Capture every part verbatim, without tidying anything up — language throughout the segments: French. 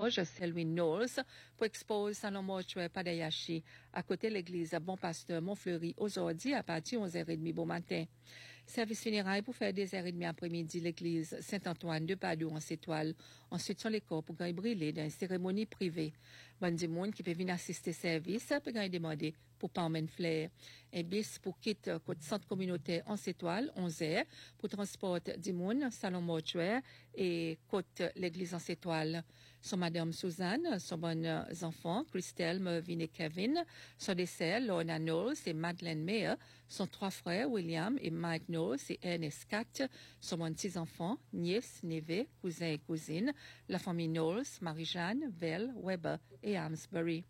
George, Selwyn Knowles, pour exposer salon mortuaire Padayashi, à côté de l'église Bon Pasteur Montfleury, aujourd'hui, à partir de onze heures trente bon matin. Service funérailles pour faire des heures trente après-midi, l'église Saint-Antoine de Padoue en s'étoile. Ensuite, sur les corps pour gagner brûler dans une cérémonie privée. Bon du monde qui peut venir assister service, peut gagner demander pour Parmen Flair. Un bis pour quitter côté centre communautaire en s'étoile, onze heures, pour transport du monde, salon mortuaire et côte l'église en s'étoile. Son madame Suzanne, son bon enfants, Christelle, Mervyn et Kevin, son dessert, Lorna Knowles et Madeleine Mayer, son trois frères, William et Mike Knowles et Ernest Cat, son bon petits enfants, nièces, neveux, cousins et cousines, la famille Knowles, Marie-Jeanne, Belle, Weber et Amsbury.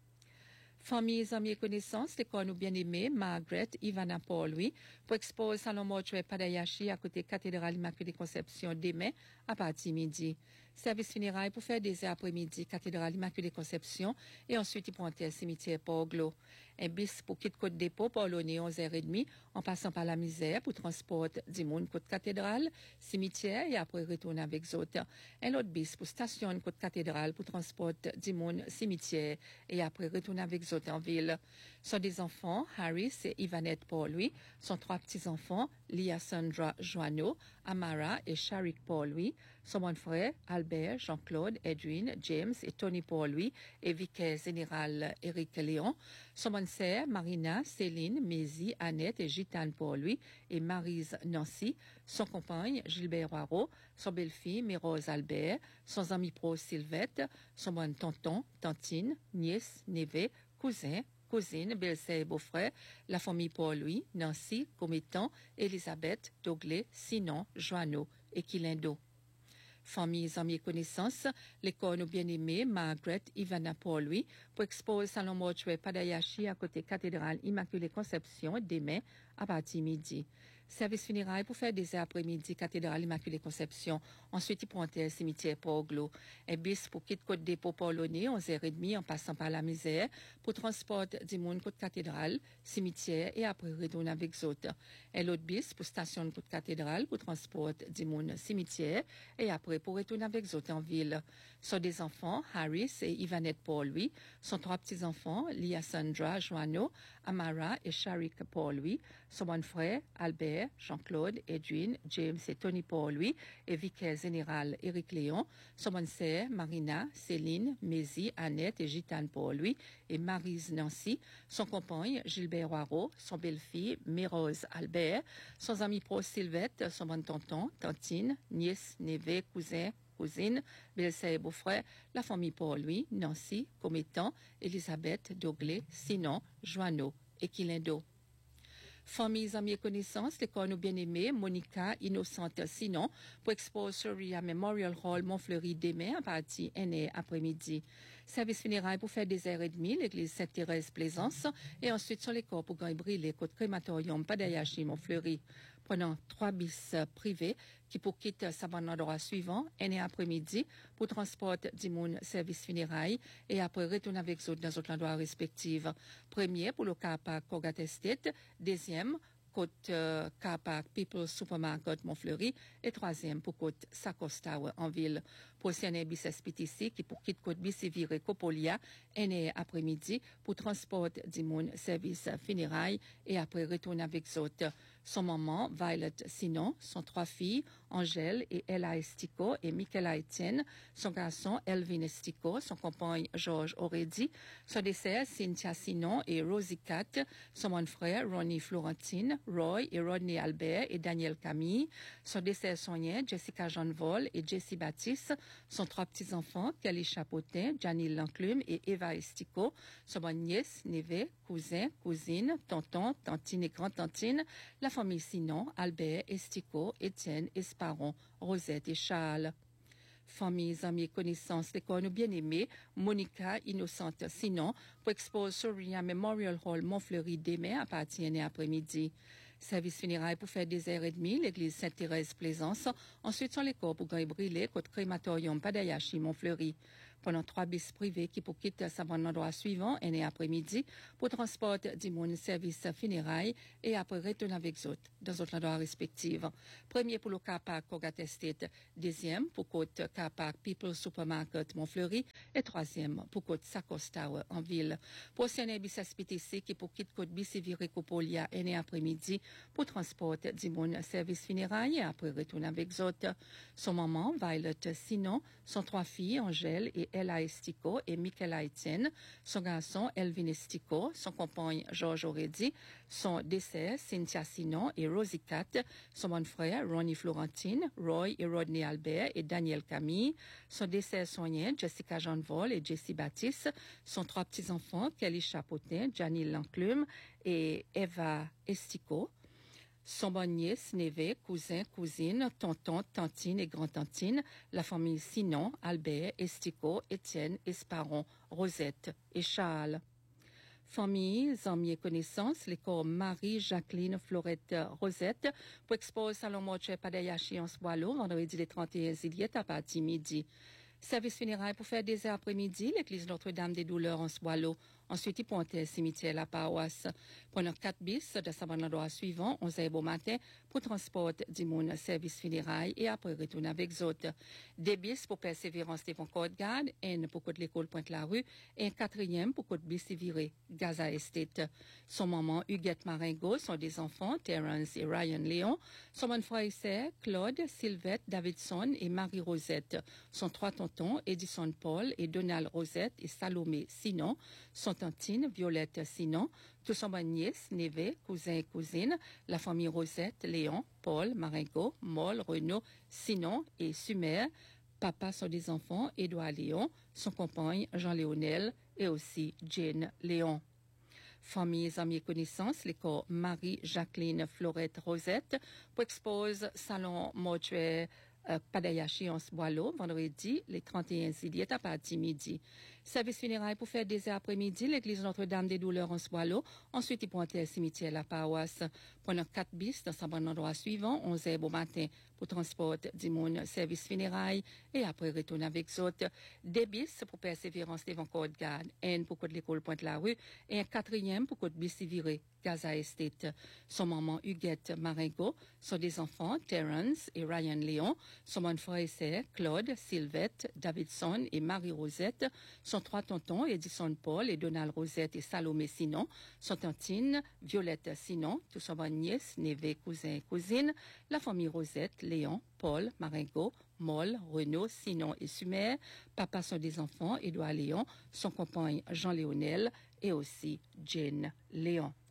Familles, amis et connaissances, l'école nous bien-aimés, Margaret, Ivana Paul, oui, pour exposer salon mortuaire Padayashi à côté cathédrale Immaculée Conception demain à partir midi. Service funérailles pour faire des heures après-midi, cathédrale Immaculée Conception et ensuite ils pointent cimetière Port-Glo. Un bis pour quitter côte dépôt Paulonné onze heures trente en passant par la misère pour transport du monde côte cathédrale, cimetière et après retourner avec autres. Un autre bis pour station côte cathédrale pour transport du monde cimetière et après retourner avec autres en ville. Sont des enfants, Harris et Ivanette Paul, lui, sont trois petits-enfants, Lia Sandra Joanneau, Amara et Sharik Paul, lui, son bon frère, Albert, Jean-Claude, Edwin, James et Tony Paul, lui, et vicaire général Éric Léon, son bonne sœur, Marina, Céline, Mézie, Annette et Gitane Paul, lui, et Maryse Nancy, son compagne, Gilbert Roireau, son belle-fille, Mérose Albert, son ami pro Sylvette, son bon tonton, tantine, nièce, neveu, cousin, cousine, belle-sœur et beau-frère, la famille Paul-Louis, Nancy, Cométan, Elisabeth, Doglé, Sinon, Joanneau et Quilindo. Familles, amis et connaissances, l'école nous bien-aimés, Margaret, Ivana Paul-Louis, pour exposer salon mortuaire Padayashi à côté cathédrale Immaculée Conception demain à partir midi. Service funérailles pour faire des heures après-midi, cathédrale Immaculée Conception. Ensuite, ils pointent le cimetière Port-Glo. Un bis pour quitter côte dépôt Paulonné, onze heures trente en passant par la misère, pour transport du monde côte cathédrale, cimetière et après retourner avec autres. Un autre bis pour station côte cathédrale, pour transport du monde cimetière et après pour retourner avec autres en ville. Sont des enfants, Harris et Ivanette Paul, lui, sont trois petits-enfants, Lia Sandra Joanneau, Amara et Sharik Paul, lui, son bon frère, Albert, Jean-Claude, Edwin, James et Tony Paul, lui, et vicaire général Éric Léon, son bonne sœur, Marina, Céline, Mézie, Annette et Gitane Paul, lui, et Maryse Nancy, son compagne, Gilbert Roireau, son belle-fille, Mérose Albert, son ami pro Sylvette, son bon tonton, tantine, nièce, neveu, cousin, cousine, belle-sœur et beau-frère, la famille Paul, lui, Nancy, Cométan, Elisabeth, Doglé, Sinon, Joanneau et Quilindo. Familles, amis et connaissances, l'école nous bien-aimés, Monica, Innocente, Sinon, pour exposer Soria Memorial Hall, Montfleury, demain, à partir d'un après-midi. Service funérailles pour faire des heures et demie, l'église Sainte-Thérèse Plaisance, et ensuite sur les corps pour gagner brûler, côte crématorium, Padayashi, Montfleury. Prenant trois bis privés qui pour quitter sa bonne endroit suivant, un après-midi, pour transport du monde service funérailles et après retourner avec eux dans d'autres endroits respectifs. Premier pour le car park Cogat Estate, deuxième côte euh, car park People Supermarket Montfleury et troisième pour côte Sakos Tower en ville. Prochain bis S P T C qui pour quitte côte Bissivire Copolia, un après-midi pour transport du monde service funérailles et après retourner avec autres. Son maman, Violet Sinon, son trois filles, Angèle et Ella Estico et Michaela Etienne, son garçon, Elvin Estico, son compagne, Georges Oredi, son dessert, Cynthia Sinon et Rosie Cat, son bon frère, Ronnie Florentine, Roy et Rodney Albert et Daniel Camille, son dessert soignant, Jessica Jean Vol et Jessie Baptiste, son trois petits-enfants, Kelly Chapotin, Janine Lanclume et Eva Estico, son bonne nièce, neveu, cousin, cousine, tonton, tantine et grand-tantine, la famille Sinon, Albert, Estico, Étienne, Esparon, Rosette et Charles. Familles, amis et connaissances, l'école bien-aimés, Monica, Innocente, Sinon, pour exposer Soria Memorial Hall, Montfleury, demain à partir d'un après-midi. Service funérailles pour faire des heures et demie, l'église Sainte-Thérèse Plaisance, ensuite sur les corps pour gagner brûler, côte crématorium Padayashi, Montfleury. pendant trois bus privés qui pour quitter sa bonne endroit suivant et après-midi pour transport du monde service funérailles et après retourner avec eux dans autres endroits respectifs. Premier pour le car park Kogat Estate, deuxième pour côte car park People Supermarket Montfleury et troisième pour côte Sakos Tower en ville. Prochain bus S P T C qui pour quitter côte Bissiviri Copolia et après-midi pour transport du monde service funérailles et après retourner avec eux. Son maman, Violet Sinon, son trois filles, Angèle et Ella Estico et Michaela Etienne, son garçon, Elvin Estico, son compagne, Georges Oredi, son dessert, Cynthia Sinon et Rosie Cat, son bon frère, Ronnie Florentine, Roy et Rodney Albert et Daniel Camille, son dessert soignant, Jessica Jean Vol et Jessie Baptiste, son trois petits-enfants, Kelly Chapotin, Janine Lanclume et Eva Estico, son bon nièce, neveu, cousin, cousine, tonton, tantine et grand-tantine, la famille Sinon, Albert, Estico, Étienne, Esparon, Rosette et Charles. Famille, amis et connaissances, l'école Marie, Jacqueline, Florette, Rosette, pour exposer Salon Mortuaire Padayachi en Boileau, vendredi le trente et un juillet à partir midi. Service funéraire pour faire des heures après-midi, l'église Notre-Dame des Douleurs en Boileau. Ensuite, il pointe le cimetière La Paroisse. Pendant quatre bis de sa bonne endroit suivant, onze heures au matin, pour transport du monde service funérailles et après retourner avec autres. Des bis pour Persévérance devant Côte-Garde, un pour côte l'école Pointe-la-Rue et un quatrième pour côte Bissiviri, Gaza Estate. Son maman, Huguette Maringo, sont des enfants, Terence et Ryan Léon. Son bon frère et sœur, Claude, Sylvette, Davidson et Marie-Rosette. Son trois tontons, Edison Paul et Donald Rosette et Salomé Sinon. Son tantine, Violette Sinon, tous son bon nièce, neveu, cousin et cousine, la famille Rosette, Léon, Paul, Maringo, Moll, Renaud, Sinon et Sumer. Papa sont des enfants, Édouard Léon, son compagne, Jean-Léonel et aussi Jane Léon. Familles, amis et connaissances, l'école Marie, Jacqueline, Florette, Rosette, pour expose Salon Mortuaire Euh, Padayachi en Boileau, vendredi, les trente et un juillet à partir midi. Service funéraire pour faire des heures après-midi, l'église Notre-Dame des Douleurs en Boileau. Ensuite, il pointe le cimetière La Paroisse. Pendant quatre bis dans sa bon endroit suivant, onze heures au matin pour transport du monde service funérailles et après retourner avec autres. Des bis pour Persévérance devant Côte-Garde, un pour côte l'école Pointe-la-Rue et un quatrième pour côte Bissiviri, Gaza Estate. Son maman Huguette Maringo sont des enfants, Terence et Ryan Léon. Son bon frère et sœur, Claude, Sylvette, Davidson et Marie-Rosette. Son trois tontons, Edison Paul et Donald Rosette et Salomé Sinon. Son tantine, Violette Sinon. Tous son bon nièce, neveu, cousin et cousine. La famille Rosette, Léon, Paul, Maringo, Moll, Renaud, Sinon et Sumer. Papa sont des enfants, Édouard Léon. Son compagne, Jean-Léonel et aussi Jane Léon.